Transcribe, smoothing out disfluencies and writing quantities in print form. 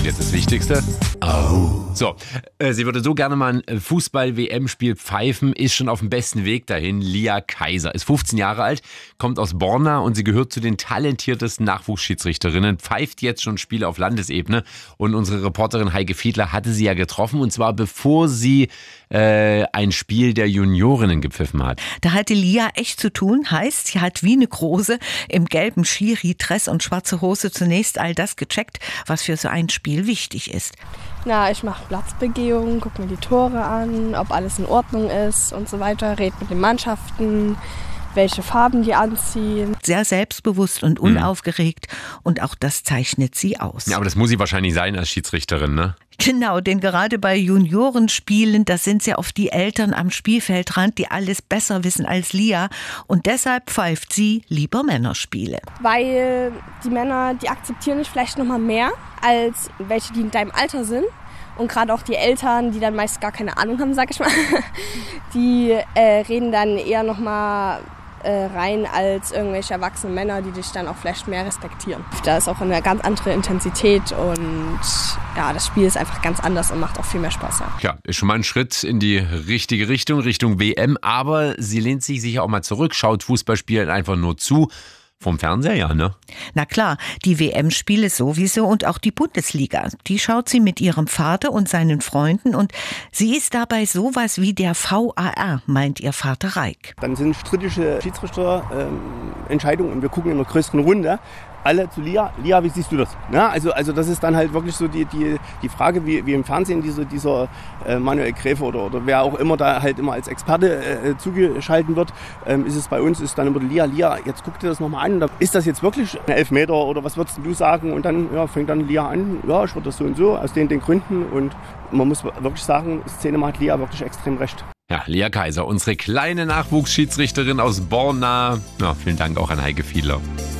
jetzt das Wichtigste. Oh. So, sie würde so gerne mal ein Fußball-WM-Spiel pfeifen, ist schon auf dem besten Weg dahin. Lia Kaiser ist 15 Jahre alt, kommt aus Borna und sie gehört zu den talentiertesten Nachwuchsschiedsrichterinnen, pfeift jetzt schon Spiele auf Landesebene. Und unsere Reporterin Heike Fiedler hatte sie ja getroffen, und zwar bevor sie ein Spiel der Juniorinnen gepfiffen hat. Da hatte Lia echt zu tun, heißt, sie hat wie eine Große im gelben Schiri-Dress und schwarze Hose zunächst all das gecheckt, was für so ein Spiel wichtig ist. Na, ich mache Platzbegehung, gucke mir die Tore an, ob alles in Ordnung ist und so weiter, rede mit den Mannschaften, welche Farben die anziehen. Sehr selbstbewusst und unaufgeregt, und auch das zeichnet sie aus. Ja, aber das muss sie wahrscheinlich sein als Schiedsrichterin, ne? Genau, denn gerade bei Juniorenspielen, da sind ja oft die Eltern am Spielfeldrand, die alles besser wissen als Lia, und deshalb pfeift sie lieber Männerspiele. Weil die Männer, die akzeptieren dich vielleicht noch mal mehr als welche, die in deinem Alter sind. Und gerade auch die Eltern, die dann meist gar keine Ahnung haben, sag ich mal, die reden dann eher noch mal rein als irgendwelche erwachsenen Männer, die dich dann auch vielleicht mehr respektieren. Da ist auch eine ganz andere Intensität und ja, das Spiel ist einfach ganz anders und macht auch viel mehr Spaß. Ja, ist schon mal ein Schritt in die richtige Richtung, Richtung WM, aber sie lehnt sich sicher auch mal zurück, schaut Fußballspielen einfach nur zu. Vom Fernseher, ja, ne? Na klar, die WM-Spiele sowieso und auch die Bundesliga. Die schaut sie mit ihrem Vater und seinen Freunden, und sie ist dabei sowas wie der VAR, meint ihr Vater Reik. Dann sind strittige Schiedsrichterentscheidungen und wir gucken in einer größeren Runde alle zu Lia. Lia, wie siehst du das? Ja, also das ist dann halt wirklich so die Frage, wie im Fernsehen dieser Manuel Gräfe oder wer auch immer da halt immer als Experte zugeschaltet wird, ist es bei uns, ist dann immer Lia, jetzt guck dir das nochmal an. Ist das jetzt wirklich ein Elfmeter oder was würdest du sagen? Und dann fängt dann Lia an, ja, ich würde das so und so, aus den Gründen. Und man muss wirklich sagen, Szene hat Lia wirklich extrem recht. Ja, Lia Kaiser, unsere kleine Nachwuchsschiedsrichterin aus Borna. Ja, vielen Dank auch an Heike Fiedler.